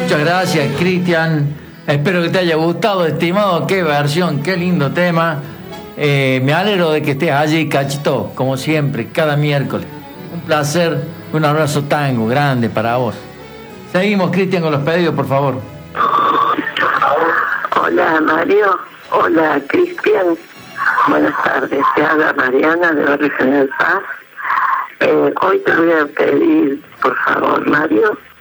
Muchas gracias, Cristian. Espero que te haya gustado, estimado. Qué versión, qué lindo tema. Me alegro de que estés allí, Cachito, como siempre, cada miércoles. Un placer, un abrazo tango grande para vos. Seguimos, Cristian, con los pedidos, por favor. Hola, Mario. Hola, Cristian. Buenas tardes. Te habla Mariana de Barrio General Paz. Hoy te voy a pedir, por favor, Mario,